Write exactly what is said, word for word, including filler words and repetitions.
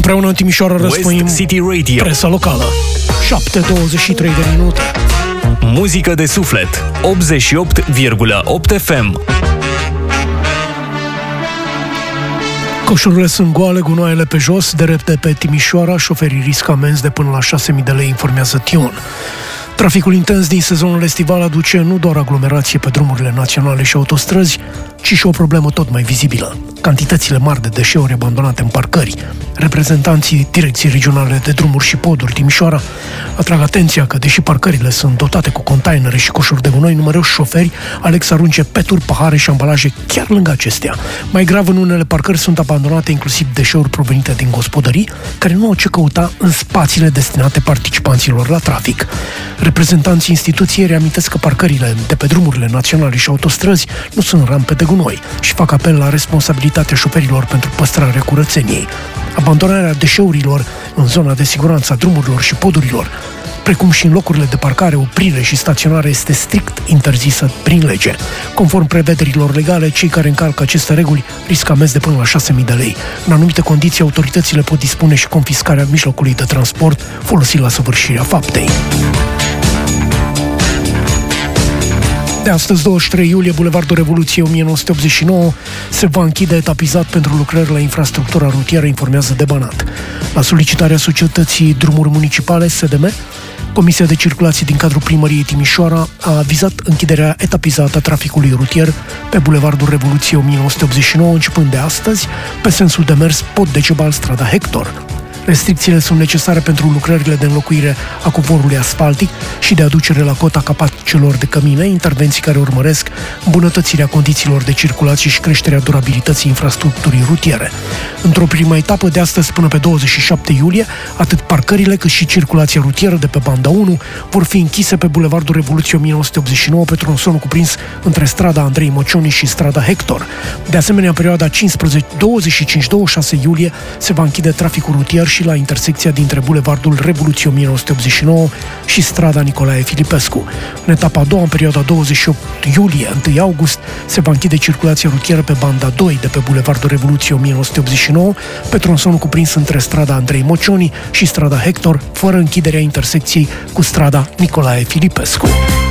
Împreună în Timișoara răspăim City Radio. Presa locală. șapte douăzeci și trei de minute. Muzică de suflet. optzeci și opt virgulă opt F M. Coșurile sunt goale, gunoaiele pe jos, drept de pe Timișoara, șoferii riscă amenzi de până la șase mii de lei, informează Tion. Traficul intens din sezonul estival aduce nu doar aglomerație pe drumurile naționale și autostrăzi, ci și o problemă tot mai vizibilă: cantitățile mari de deșeuri abandonate în parcări. Reprezentanții Direcției Regionale de Drumuri și Poduri Timișoara atrag atenția că, deși parcările sunt dotate cu containere și coșuri de gunoi, numeroși șoferi aleg să arunce peturi, pahare și ambalaje chiar lângă acestea. Mai grav, în unele parcări sunt abandonate inclusiv deșeuri provenite din gospodării, care nu au ce căuta în spațiile destinate participanților la trafic. Reprezentanții instituției reamintesc că parcările de pe drumurile naționale și autostrăzi nu sunt rampe de gunoi și fac apel la responsabilitatea șoferilor pentru păstrarea curățeniei. Abandonarea deșeurilor în zona de siguranță a drumurilor și podurilor, precum și în locurile de parcare, oprire și staționare, este strict interzisă prin lege. Conform prevederilor legale, cei care încalcă aceste reguli riscă amenzi de până la șase mii de lei. În anumite condiții, autoritățile pot dispune și confiscarea mijlocului de transport folosit la săvârșirea faptei. De astăzi, douăzeci și trei iulie, Bulevardul Revoluției o mie nouă sute optzeci și nouă se va închide etapizat pentru lucrări la infrastructura rutieră, informează de Banat. La solicitarea societății Drumuri Municipale, S D M, Comisia de Circulație din cadrul Primăriei Timișoara a avizat închiderea etapizată a traficului rutier pe Bulevardul Revoluției o mie nouă sute optzeci și nouă, începând de astăzi, pe sensul de mers Pod Decebal, strada Hector. Restricțiile sunt necesare pentru lucrările de înlocuire a covorului asfaltic și de aducere la cota capacelor de cămine, intervenții care urmăresc îmbunătățirea condițiilor de circulație și creșterea durabilității infrastructurii rutiere. Într-o primă etapă, de astăzi până pe douăzeci și șapte iulie, atât parcările cât și circulația rutieră de pe banda unu vor fi închise pe Bulevardul Revoluției o mie nouă sute optzeci și nouă pe tronsonul cuprins între strada Andrei Mocioni și strada Hector. De asemenea, în perioada douăzeci și cinci douăzeci și șase iulie se va închide traficul rutier și la intersecția dintre Bulevardul Revoluției o mie nouă sute optzeci și nouă și strada Nicolae Filipescu. În etapa a doua, în perioada douăzeci și opt iulie - unu august, se va închide circulația rutieră pe banda doi de pe Bulevardul Revoluției o mie nouă sute optzeci și nouă pe tronsonul cuprins între strada Andrei Mocioni și strada Hector, fără închiderea intersecției cu strada Nicolae Filipescu.